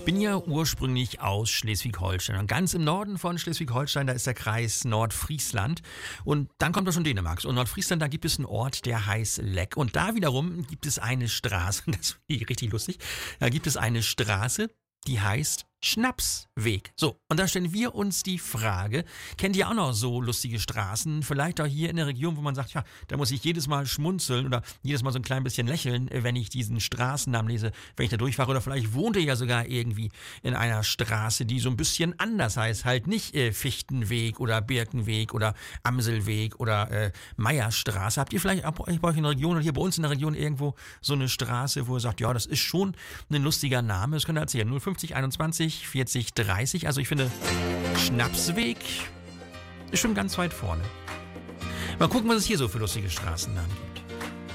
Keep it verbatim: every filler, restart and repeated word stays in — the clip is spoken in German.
Ich bin ja ursprünglich aus Schleswig-Holstein und ganz im Norden von Schleswig-Holstein, da ist der Kreis Nordfriesland und dann kommt da schon Dänemark. Und Nordfriesland, da gibt es einen Ort, der heißt Lek und da wiederum gibt es eine Straße, das finde ich richtig lustig, da gibt es eine Straße, die heißt Schnapsweg. So, und da stellen wir uns die Frage, kennt ihr auch noch so lustige Straßen? Vielleicht auch hier in der Region, wo man sagt, ja, da muss ich jedes Mal schmunzeln oder jedes Mal so ein klein bisschen lächeln, wenn ich diesen Straßennamen lese, wenn ich da durchfahre. Oder vielleicht wohnt ihr ja sogar irgendwie in einer Straße, die so ein bisschen anders heißt. Halt nicht äh, Fichtenweg oder Birkenweg oder Amselweg oder äh, Meierstraße. Habt ihr vielleicht bei euch in der Region oder hier bei uns in der Region irgendwo so eine Straße, wo ihr sagt, ja, das ist schon ein lustiger Name. Das könnt ihr erzählen. null fünfzig einundzwanzig vierzig dreißig. Also ich finde, Schnapsweg ist schon ganz weit vorne. Mal gucken, was es hier so für lustige Straßennamen gibt.